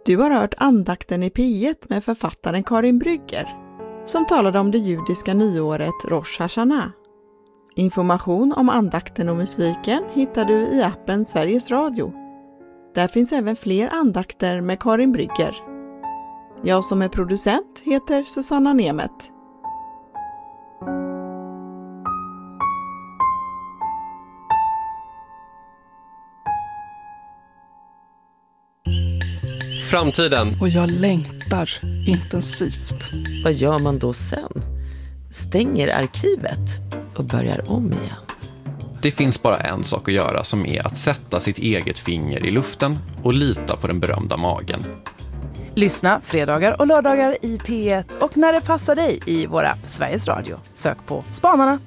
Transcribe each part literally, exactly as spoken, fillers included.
Du har hört andakten i P ett med författaren Karin Brygger som talade om det judiska nyåret Rosh Hashanah. Information om andakten och musiken hittar du i appen Sveriges Radio. Där finns även fler andakter med Karin Brygger. Jag som är producent heter Susanna Nemet. Framtiden. Och jag längtar intensivt. Vad gör man då sen? Stänger arkivet och börjar om igen. Det finns bara en sak att göra, som är att sätta sitt eget finger i luften och lita på den berömda magen. Lyssna fredagar och lördagar i P ett och när det passar dig i vår app Sveriges Radio. Sök på Spanarna.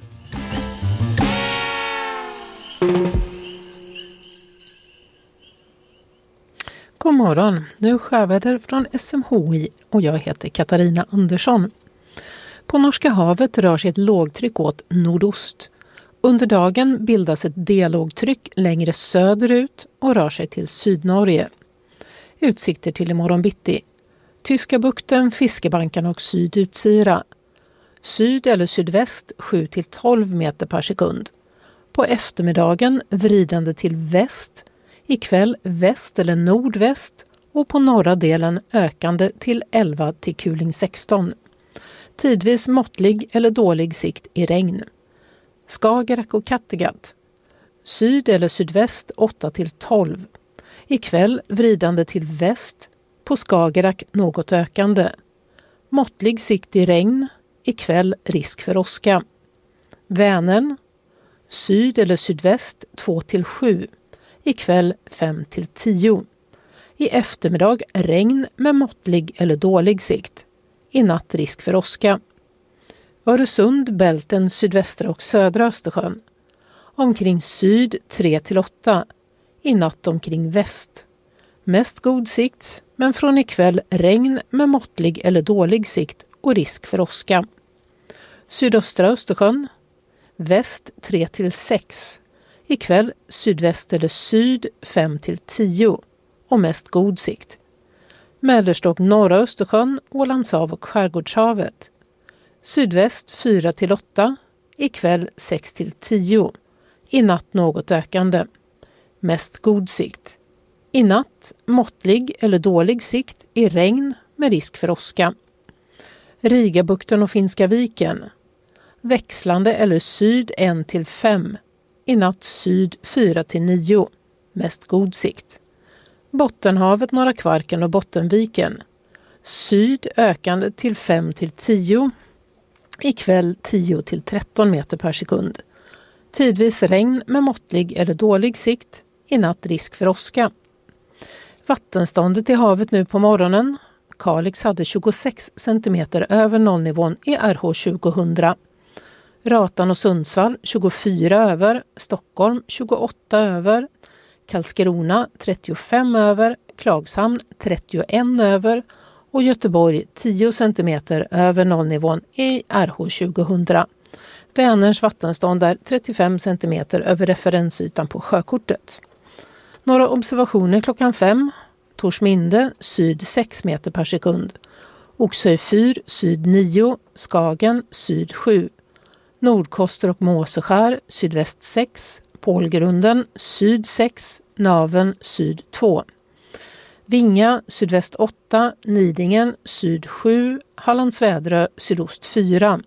God morgon, nu är sjöväder från S M H I och jag heter Katarina Andersson. På Norska havet rör sig ett lågtryck åt nordost. Under dagen bildas ett D-lågtryck längre söderut och rör sig till Sydnorge. Utsikter till imorgon bitti. Tyska bukten, Fiskebankarna och Sydutsira. Syd eller sydväst sju till tolv meter per sekund. På eftermiddagen vridande till väst. Ikväll väst eller nordväst och på norra delen ökande till elva till kuling sexton. Tidvis måttlig eller dålig sikt i regn. Skagerrak och Kattegatt. Syd eller sydväst åtta till tolv. Ikväll vridande till väst, på Skagerrak något ökande. Måttlig sikt i regn, ikväll risk för åska. Vänern. Syd eller sydväst två till sju. Ikväll fem till tio. I eftermiddag regn med måttlig eller dålig sikt. I natt risk för åska. Öresund, Bälten, sydvästra och södra Östersjön. Omkring syd tre till åtta. I natt omkring väst. Mest god sikt, men från ikväll regn med måttlig eller dålig sikt och risk för åska. Sydöstra Östersjön. Väst tre till sex. Ikväll sydväst eller syd fem till tio och mest god sikt. Mellersta och norra Östersjön, Ålandshav och Skärgårdshavet. Sydväst fyra till åtta, ikväll sex till tio. I natt något ökande. Mest god sikt. I natt måttlig eller dålig sikt i regn med risk för åska. Rigabukten och Finska viken. Växlande eller syd ett till fem. I natt syd fyra till nio. Mest god sikt. Bottenhavet, Norra Kvarken och Bottenviken. Syd ökande till fem till tio. Ikväll tio till tretton meter per sekund. Tidvis regn med måttlig eller dålig sikt. I natt risk för åska. Vattenståndet i havet nu på morgonen. Kalix hade tjugosex centimeter över nollnivån i R H tjugohundra. Ratan och Sundsvall tjugofyra över, Stockholm tjugoåtta över, Karlskrona trettiofem över, Klagshamn trettioen över och Göteborg tio centimeter över nollnivån i R H tjugohundra. Vänerns vattenstånd är trettiofem centimeter över referensytan på sjökortet. Några observationer klockan fem. Torsminde syd sex meter per sekund. Oxhöj fyr syd nio, Skagen syd sju. Nordkoster och Måseskär sydväst sex, Pålgrunden syd sex, Naven syd två. Vinga sydväst åtta, Nidingen syd sju, Hallandsvädrö sydost fyra.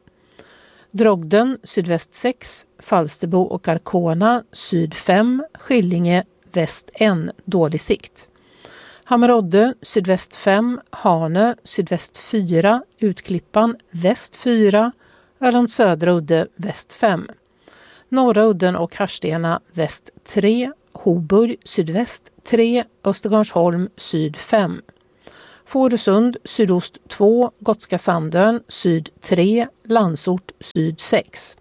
Drogden sydväst sex, Falsterbo och Arkona syd fem, Skillinge väst ett, dålig sikt. Hammerodde sydväst fem, Hanö sydväst fyra, Utklippan väst fyra, Öland södra udde väst fem. Norra udden och Harstena väst tre, Hoburg sydväst tre, Östergarnsholm syd fem. Fårösund sydost två, Gotska Sandön syd tre, Landsort syd sex.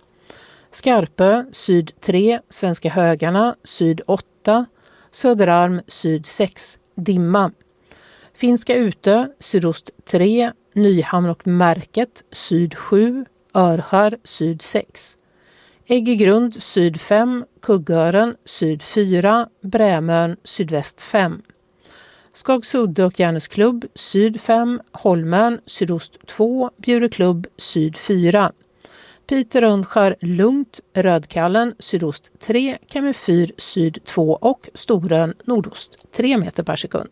Skarpö syd tre, Svenska Högarna syd åtta, Söderarm syd sex, Dimma. Finska Utö sydost tre, Nyhamn och Märket syd sju, Örskär syd sex. Äggegrund syd fem, Kuggören syd fyra, Brämön sydväst fem. Skagsudde och Järnesklubb syd fem, Holmön sydost två, Bjureklubb syd fyra. Peter Rönnskär lugnt, Rödkallen sydost tre, Kemifyr syd två och Storön nordost tre meter per sekund.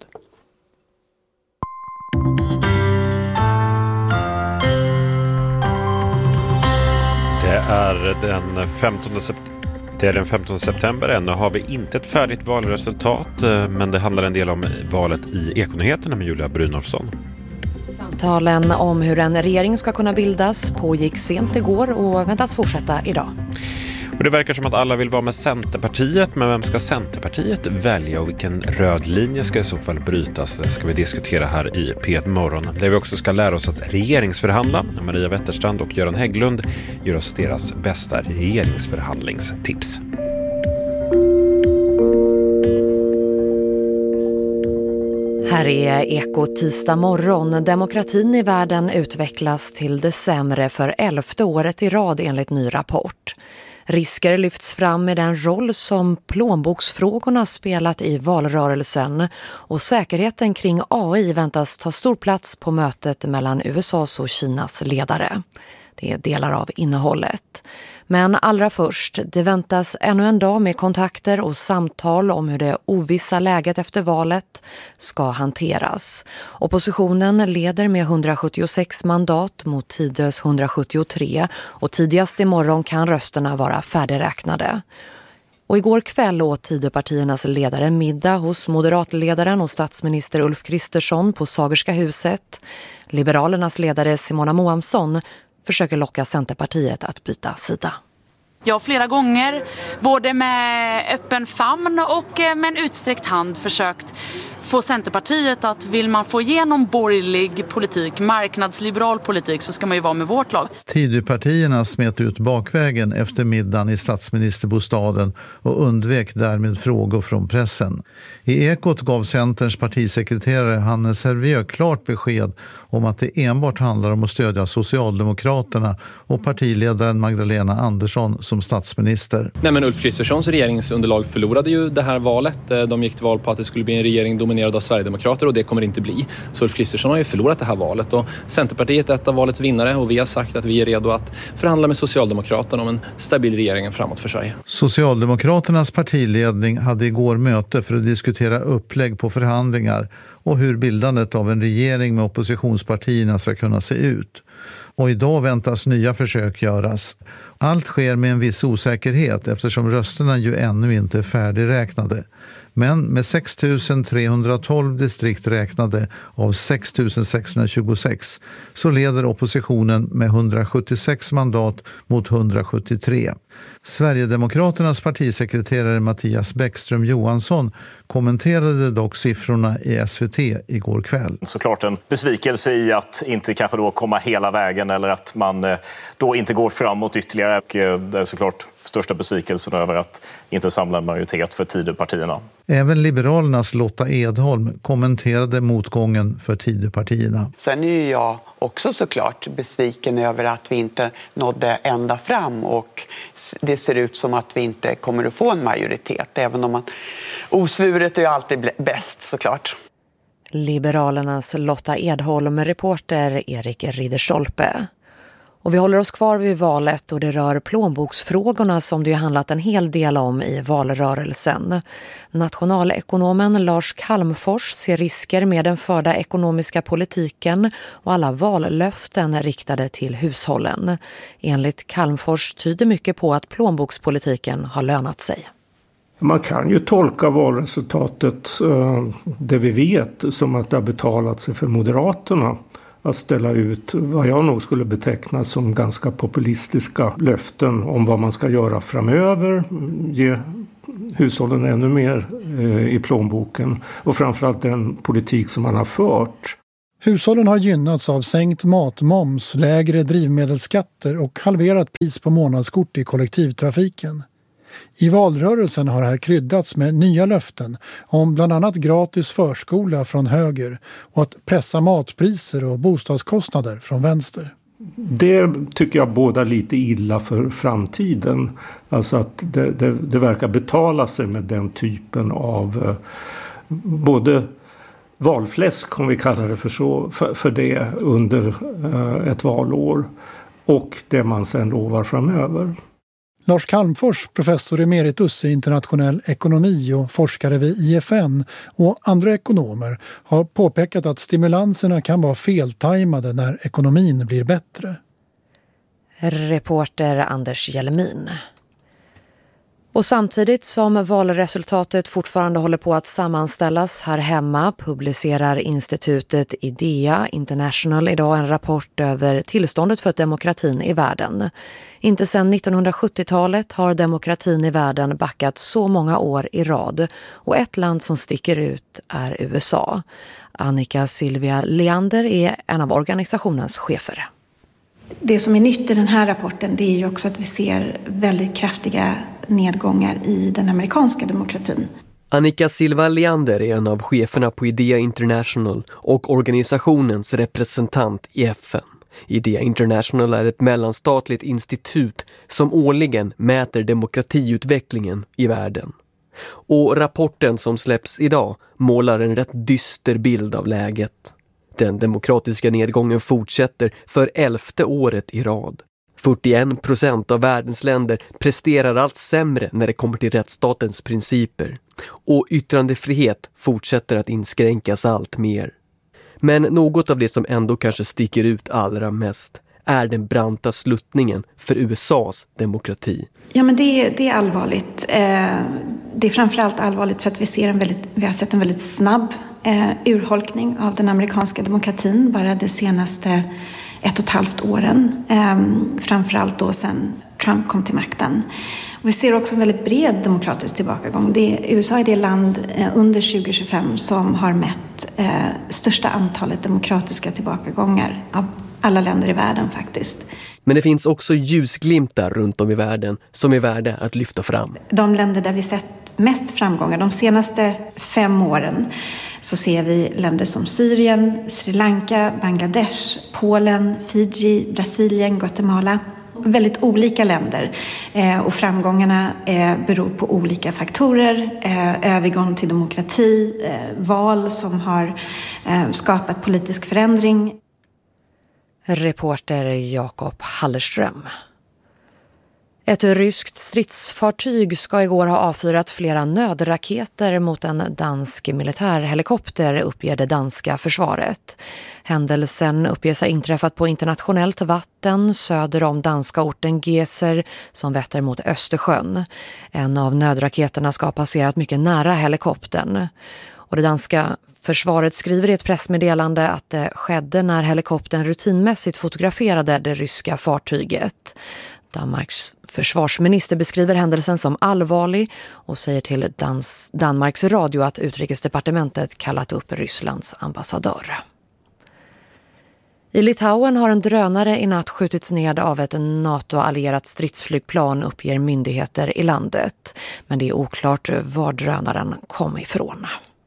Det är den femtonde september. Det är den femtonde september. Ännu har vi inte ett färdigt valresultat, men det handlar en del om valet i Ekonyheterna med Julia Brynolfsson. Samtalen om hur en regering ska kunna bildas pågick sent igår och väntas fortsätta idag. Och det verkar som att alla vill vara med Centerpartiet, men vem ska Centerpartiet välja och vilken röd linje ska i så fall brytas? Det ska vi diskutera här i P ett Morgon. Där vi också ska lära oss att regeringsförhandla. Maria Wetterstrand och Göran Hägglund ger oss deras bästa regeringsförhandlingstips. Här är Eko tisdag morgon. Demokratin i världen utvecklas till det sämre för elfte året i rad enligt ny rapport. Risker lyfts fram med den roll som plånboksfrågorna spelat i valrörelsen och säkerheten kring A I väntas ta stor plats på mötet mellan U S A:s och Kinas ledare. Det är delar av innehållet. Men allra först, det väntas ännu en dag med kontakter och samtal om hur det ovissa läget efter valet ska hanteras. Oppositionen leder med hundrasjuttiosex mandat mot Tidös hundrasjuttiotre och tidigast imorgon kan rösterna vara färdigräknade. Och igår kväll åt Tidöpartiernas ledare middag hos moderatledaren och statsminister Ulf Kristersson på Sagerska huset. Liberalernas ledare Simona Moamsson försöker locka Centerpartiet att byta sida. Jag flera gånger, både med öppen famn och med en utsträckt hand, försökt få Centerpartiet att vill man få igenom borgerlig politik, marknadsliberal politik, så ska man ju vara med vårt lag. Tidöpartierna smet ut bakvägen efter middagen i statsministerbostaden och undvek därmed frågor från pressen. I Ekot gav Centerns partisekreterare Hannes Hervieu klart besked om att det enbart handlar om att stödja Socialdemokraterna och partiledaren Magdalena Andersson som statsminister. Nej, men Ulf Kristerssons regeringsunderlag förlorade ju det här valet. De gick till val på att det skulle bli en regering dominerad av Sverigedemokrater och det kommer det inte bli. Så Ulf Kristersson har ju förlorat det här valet och Centerpartiet är ett av valets vinnare och vi har sagt att vi är redo att förhandla med Socialdemokraterna om en stabil regering framåt för Sverige. Socialdemokraternas partiledning hade igår möte för att diskutera upplägg på förhandlingar och hur bildandet av en regering med oppositionspartierna ska kunna se ut. Och idag väntas nya försök göras. Allt sker med en viss osäkerhet eftersom rösterna ju ännu inte är färdigräknade. Men med sex tusen trehundratolv distrikt räknade av sex tusen sexhundratjugosex så leder oppositionen med hundrasjuttiosex mandat mot hundrasjuttiotre. Sverigedemokraternas partisekreterare Mattias Bäckström Johansson kommenterade dock siffrorna i S V T igår kväll. Såklart en besvikelse i att inte kanske då komma hela vägen eller att man då inte går framåt ytterligare. Och det är såklart största besvikelsen över att inte samla en majoritet för Tidöpartierna. Även Liberalernas Lotta Edholm kommenterade motgången för Tidöpartierna. Sen är ju jag också såklart besviken över att vi inte nådde ända fram och det ser ut som att vi inte kommer att få en majoritet, även om man osvuret är ju alltid bäst såklart. Liberalernas Lotta Edholm, reporter Erik Ridderstolpe. Och vi håller oss kvar vid valet och det rör plånboksfrågorna som det har handlat en hel del om i valrörelsen. Nationalekonomen Lars Calmfors ser risker med den förda ekonomiska politiken och alla vallöften riktade till hushållen. Enligt Calmfors tyder mycket på att plånbokspolitiken har lönat sig. Man kan ju tolka valresultatet, det vi vet, som att det har betalat sig för Moderaterna att ställa ut vad jag nog skulle beteckna som ganska populistiska löften om vad man ska göra framöver, ge hushållen ännu mer i plånboken och framförallt den politik som man har fört. Hushållen har gynnats av sänkt matmoms, lägre drivmedelsskatter och halverat pris på månadskort i kollektivtrafiken. I valrörelsen har det här kryddats med nya löften om bland annat gratis förskola från höger och att pressa matpriser och bostadskostnader från vänster. Det tycker jag båda lite illa för framtiden. Alltså att det, det, det verkar betala sig med den typen av eh, både valfläsk, om vi kallar det för så, för, för det under eh, ett valår och det man sen lovar framöver. Lars Calmfors, professor emeritus i internationell ekonomi och forskare vid I F N och andra ekonomer har påpekat att stimulanserna kan vara feltajmade när ekonomin blir bättre. Reporter Anders Jelmin. Och samtidigt som valresultatet fortfarande håller på att sammanställas här hemma publicerar institutet IDEA International idag en rapport över tillståndet för demokratin i världen. Inte sedan nittonhundrasjuttiotalet har demokratin i världen backat så många år i rad och ett land som sticker ut är U S A. Annika Silvia Leander är en av organisationens chefer. Det som är nytt i den här rapporten, det är ju också att vi ser väldigt kraftiga nedgångar i den amerikanska demokratin. Annika Silva Leander är en av cheferna på IDEA International och organisationens representant i F N. IDEA International är ett mellanstatligt institut som årligen mäter demokratiutvecklingen i världen. Och rapporten som släpps idag målar en rätt dyster bild av läget. Den demokratiska nedgången fortsätter för elfte året i rad. fyrtioen procent av världens länder presterar allt sämre när det kommer till rättsstatens principer. Och yttrandefrihet fortsätter att inskränkas allt mer. Men något av det som ändå kanske sticker ut allra mest är den branta sluttningen för U S A:s demokrati. Ja, men det är, det är allvarligt. Eh, det är framförallt allvarligt för att vi, ser en väldigt, vi har sett en väldigt snabb eh, urholkning av den amerikanska demokratin bara de senaste ett och ett halvt åren. Eh, framförallt då sedan Trump kom till makten. Och vi ser också en väldigt bred demokratisk tillbakagång. Det är, U S A är det land eh, under tjugo tjugofem som har mätt eh, största antalet demokratiska tillbakagångar av alla länder i världen faktiskt. Men det finns också ljusglimtar runt om i världen som är värda att lyfta fram. De länder där vi sett mest framgångar de senaste fem åren så ser vi länder som Syrien, Sri Lanka, Bangladesh, Polen, Fiji, Brasilien, Guatemala. Väldigt olika länder eh, och framgångarna eh, beror på olika faktorer. Eh, övergång till demokrati, eh, val som har eh, skapat politisk förändring. Reporter Jakob Hallerström. Ett ryskt stridsfartyg ska igår ha avfyrat flera nödraketer mot en dansk militärhelikopter, uppger det danska försvaret. Händelsen uppges ha inträffat på internationellt vatten söder om danska orten Geser som vetter mot Östersjön. En av nödraketerna ska ha passerat mycket nära helikoptern. Och det danska försvaret skriver i ett pressmeddelande att det skedde när helikoptern rutinmässigt fotograferade det ryska fartyget. Danmarks försvarsminister beskriver händelsen som allvarlig och säger till Dans- Danmarks radio att utrikesdepartementet kallat upp Rysslands ambassadör. I Litauen har en drönare i natt skjutits ned av ett NATO-allierat stridsflygplan, uppger myndigheter i landet. Men det är oklart var drönaren kom ifrån.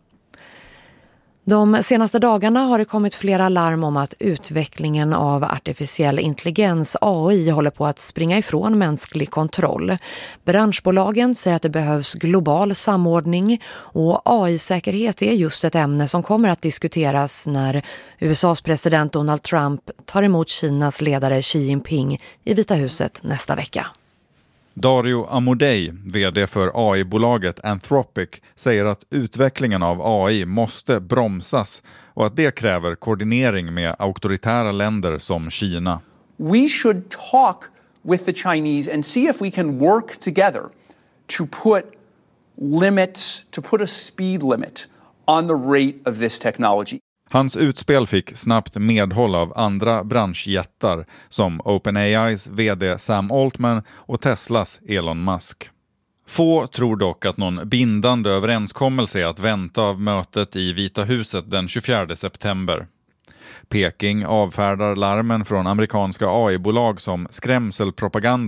De senaste dagarna har det kommit flera larm om att utvecklingen av artificiell intelligens, A I, håller på att springa ifrån mänsklig kontroll. Branschbolagen säger att det behövs global samordning och A I-säkerhet är just ett ämne som kommer att diskuteras när U S A:s president Donald Trump tar emot Kinas ledare Xi Jinping i Vita huset nästa vecka. Dario Amodei, vd för A I-bolaget Anthropic, säger att utvecklingen av A I måste bromsas och att det kräver koordinering med auktoritära länder som Kina. We should talk with the Chinese and see if we can work together to put limits, to put a speed limit on the rate of this technology. Hans utspel fick snabbt medhåll av andra branschjättar som OpenAIs vd Sam Altman och Teslas Elon Musk. Få tror dock att någon bindande överenskommelse är att vänta av mötet i Vita huset den tjugofjärde september. Peking avfärdar larmen från amerikanska A I-bolag som skrämselpropaganda